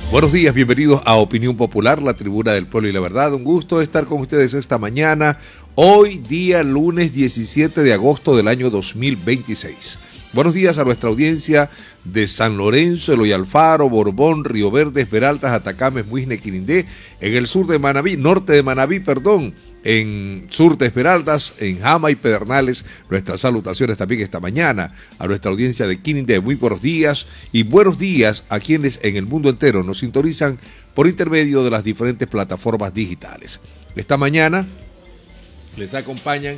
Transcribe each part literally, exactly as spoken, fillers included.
Buenos días, bienvenidos a Opinión Popular, la tribuna del pueblo y la verdad. Un gusto estar con ustedes esta mañana, hoy día lunes diecisiete de agosto del año dos mil veintiséis. Buenos días a nuestra audiencia de San Lorenzo, Eloy Alfaro, Borbón, Río Verde, Esmeraldas, Atacames, Muisne, Quirindé, en el sur de Manabí, norte de Manabí, perdón, en sur de Esmeraldas, en Jama y Pedernales. Nuestras salutaciones también esta mañana a nuestra audiencia de Quirindé. Muy buenos días y buenos días a quienes en el mundo entero nos sintonizan por intermedio de las diferentes plataformas digitales. Esta mañana les acompañan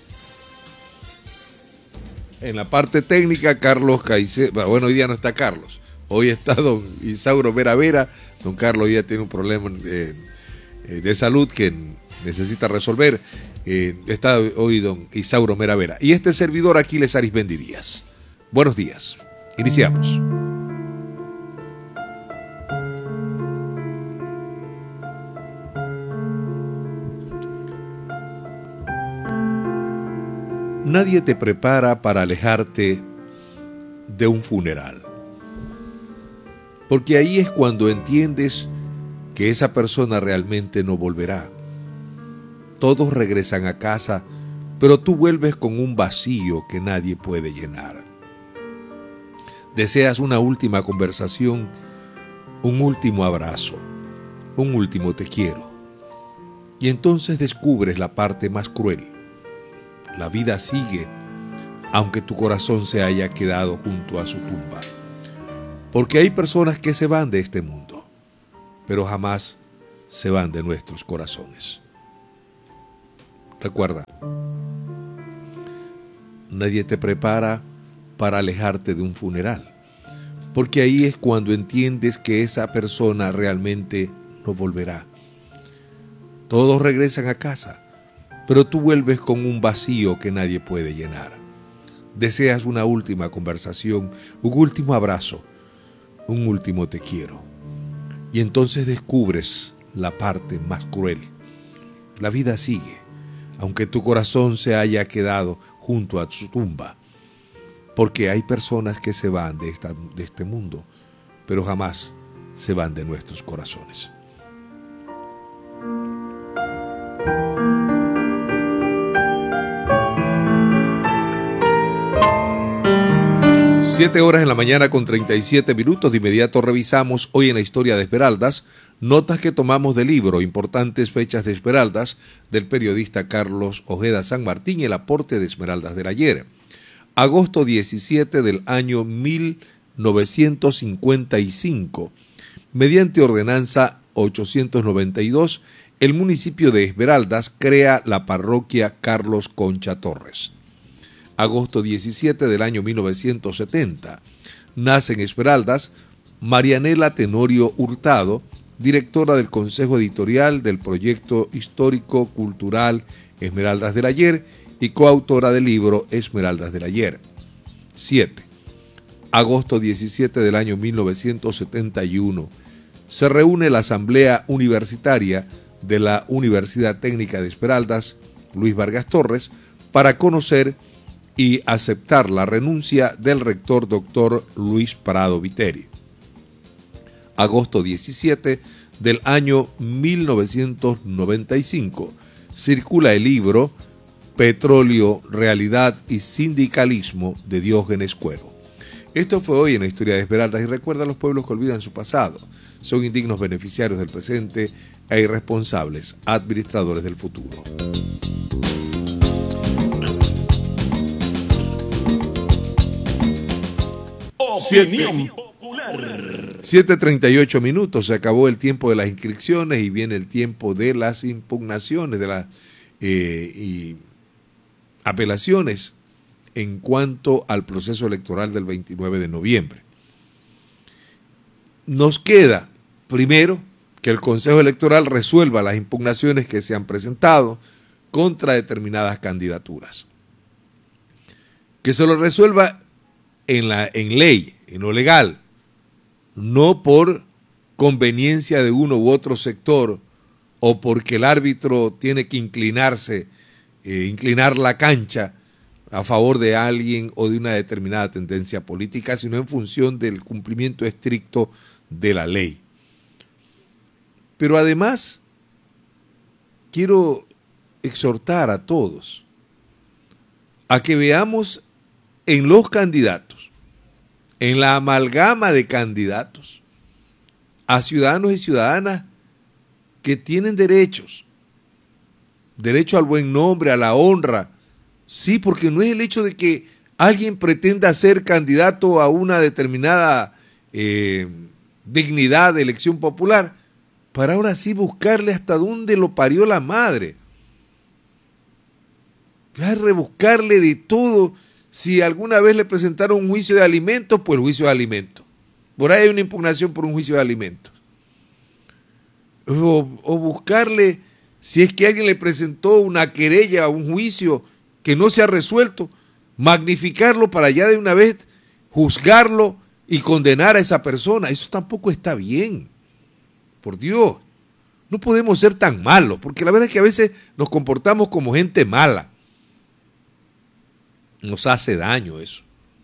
en la parte técnica Carlos Caicedo. Bueno, hoy día no está Carlos, hoy está don Isauro Vera Vera. Don Carlos hoy día tiene un problema de, de salud que necesita resolver. Eh, está hoy don Isauro Vera Vera. Y este servidor Aquiles Arismendi Díaz. Buenos días. Iniciamos. Nadie te prepara para alejarte de un funeral, porque ahí es cuando entiendes que esa persona realmente no volverá. Todos regresan a casa, pero tú vuelves con un vacío que nadie puede llenar. Deseas una última conversación, un último abrazo, un último te quiero. Y entonces descubres la parte más cruel. La vida sigue, aunque tu corazón se haya quedado junto a su tumba. Porque hay personas que se van de este mundo, pero jamás se van de nuestros corazones. Recuerda, nadie te prepara para alejarte de un funeral, porque ahí es cuando entiendes que esa persona realmente no volverá. Todos regresan a casa, pero tú vuelves con un vacío que nadie puede llenar. Deseas una última conversación, un último abrazo, un último te quiero. Y entonces descubres la parte más cruel. La vida sigue, aunque tu corazón se haya quedado junto a su tumba. Porque hay personas que se van de, esta, de este mundo, pero jamás se van de nuestros corazones. Siete horas en la mañana con treinta y siete minutos. De inmediato revisamos hoy en la historia de Esmeraldas notas que tomamos del libro Importantes Fechas de Esmeraldas del periodista Carlos Ojeda San Martín y el aporte de Esmeraldas del ayer. Agosto diecisiete del año mil novecientos cincuenta y cinco. Mediante ordenanza ochocientos noventa y dos, el municipio de Esmeraldas crea la parroquia Carlos Concha Torres. Agosto diecisiete del año mil novecientos setenta. Nace en Esmeraldas Marianela Tenorio Hurtado, directora del Consejo Editorial del Proyecto Histórico Cultural Esmeraldas del Ayer y coautora del libro Esmeraldas del Ayer. siete. Agosto diecisiete del año mil novecientos setenta y uno. Se reúne la Asamblea Universitaria de la Universidad Técnica de Esmeraldas, Luis Vargas Torres, para conocer y aceptar la renuncia del rector doctor Luis Prado Viteri. Agosto diecisiete del año mil novecientos noventa y cinco, circula el libro Petróleo, Realidad y Sindicalismo de Diógenes Cuero. Esto fue hoy en la historia de Esmeraldas y recuerda a los pueblos que olvidan su pasado. Son indignos beneficiarios del presente e irresponsables administradores del futuro. Opinión Popular. siete treinta y ocho minutos, se acabó el tiempo de las inscripciones y viene el tiempo de las impugnaciones, de las eh, y apelaciones en cuanto al proceso electoral del veintinueve de noviembre. Nos queda, primero, que el Consejo Electoral resuelva las impugnaciones que se han presentado contra determinadas candidaturas. Que se lo resuelva en, la, en ley, en lo legal, no por conveniencia de uno u otro sector o porque el árbitro tiene que inclinarse, eh, inclinar la cancha a favor de alguien o de una determinada tendencia política, sino en función del cumplimiento estricto de la ley. Pero además, quiero exhortar a todos a que veamos en los candidatos, en la amalgama de candidatos, a ciudadanos y ciudadanas que tienen derechos, derecho al buen nombre, a la honra. Sí, porque no es el hecho de que alguien pretenda ser candidato a una determinada eh, dignidad de elección popular, para ahora sí buscarle hasta dónde lo parió la madre. Ya rebuscarle de todo. Si alguna vez le presentaron un juicio de alimentos, pues el juicio de alimentos. Por ahí hay una impugnación por un juicio de alimentos. O, o buscarle, si es que alguien le presentó una querella o un juicio que no se ha resuelto, magnificarlo para ya de una vez juzgarlo y condenar a esa persona. Eso tampoco está bien. Por Dios, no podemos ser tan malos, porque la verdad es que a veces nos comportamos como gente mala. Nos hace daño eso.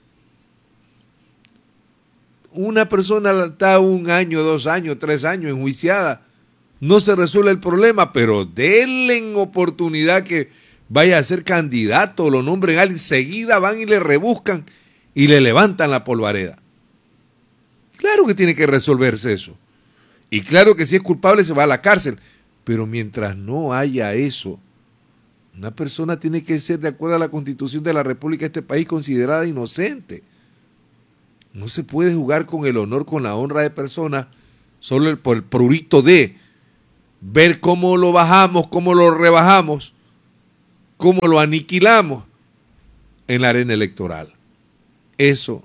Una persona está un año, dos años, tres años enjuiciada, no se resuelve el problema, pero denle en oportunidad que vaya a ser candidato, lo nombren, enseguida van y le rebuscan y le levantan la polvareda. Claro que tiene que resolverse eso. Y claro que si es culpable se va a la cárcel. Pero mientras no haya eso, una persona tiene que ser, de acuerdo a la Constitución de la República de este país, considerada inocente. No se puede jugar con el honor, con la honra de personas, solo por el prurito de ver cómo lo bajamos, cómo lo rebajamos, cómo lo aniquilamos en la arena electoral. Eso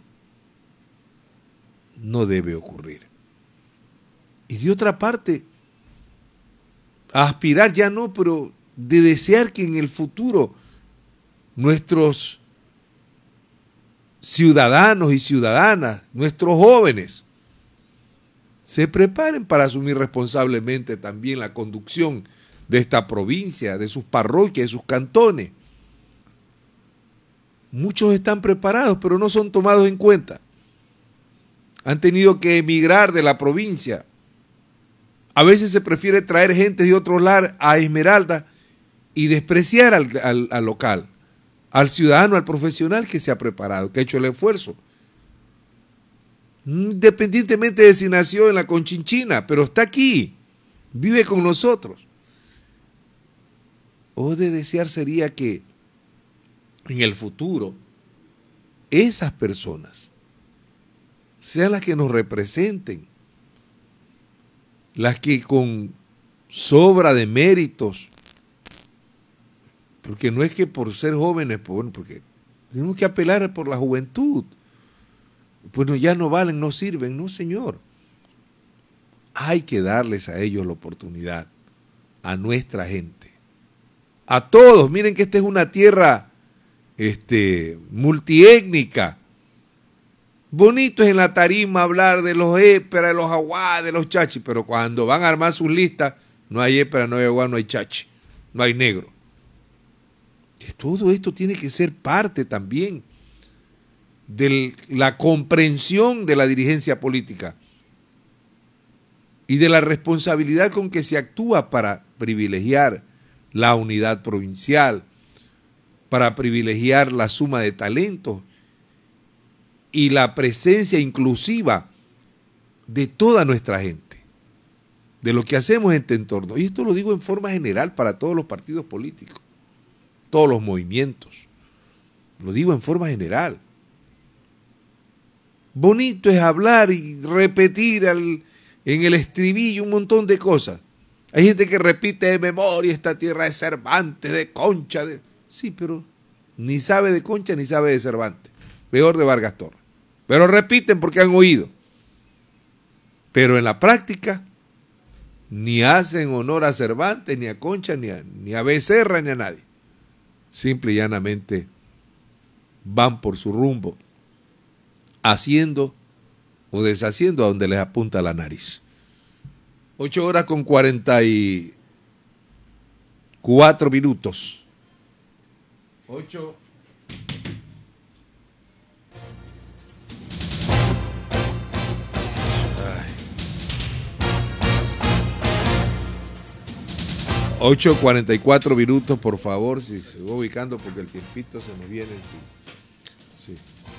no debe ocurrir. Y de otra parte, aspirar ya no, pero de desear que en el futuro nuestros ciudadanos y ciudadanas, nuestros jóvenes, se preparen para asumir responsablemente también la conducción de esta provincia, de sus parroquias, de sus cantones. Muchos están preparados, pero no son tomados en cuenta. Han tenido que emigrar de la provincia. A veces se prefiere traer gente de otro lado a Esmeralda y despreciar al, al, al local, al ciudadano, al profesional que se ha preparado, que ha hecho el esfuerzo. Independientemente de si nació en la Conchinchina, pero está aquí, vive con nosotros. O de desear sería que en el futuro esas personas sean las que nos representen, las que con sobra de méritos, porque no es que por ser jóvenes, pues bueno, porque tenemos que apelar por la juventud, bueno, ya no valen, no sirven, no señor, hay que darles a ellos la oportunidad, a nuestra gente, a todos. Miren que esta es una tierra este, multiétnica. Bonito es en la tarima hablar de los éperas, de los aguá, de los chachis, pero cuando van a armar sus listas, no hay épera, no hay aguá, no hay chachi, no hay negro. Todo esto tiene que ser parte también de la comprensión de la dirigencia política y de la responsabilidad con que se actúa para privilegiar la unidad provincial, para privilegiar la suma de talentos y la presencia inclusiva de toda nuestra gente, de lo que hacemos en este entorno. Y esto lo digo en forma general para todos los partidos políticos, todos los movimientos. Lo digo en forma general. Bonito es hablar y repetir al, en el estribillo un montón de cosas. Hay gente que repite de memoria esta tierra de Cervantes, de Concha. De... Sí, pero ni sabe de Concha ni sabe de Cervantes. Peor de Vargas Torres. Pero repiten porque han oído. Pero en la práctica ni hacen honor a Cervantes, ni a Concha, ni a, ni a Becerra, ni a nadie. Simple y llanamente van por su rumbo, haciendo o deshaciendo a donde les apunta la nariz. Ocho horas con cuarenta y cuatro minutos. Ocho. Ay. ocho cuarenta y cuatro minutos, por favor, si se va ubicando porque el tiempito se nos viene. Sí. Sí.